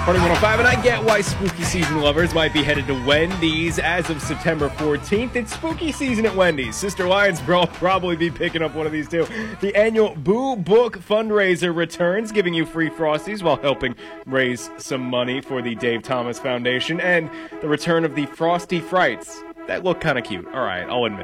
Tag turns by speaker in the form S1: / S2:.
S1: Party 105, and I get why spooky season lovers might be headed to Wendy's as of September 14th. It's spooky season at Wendy's. Sister Lions will probably be picking up one of these too. The annual Boo Book fundraiser returns, giving you free Frosties while helping raise some money for the Dave Thomas Foundation, and the return of the Frosty Frights. That look kind of cute. All right, I'll admit.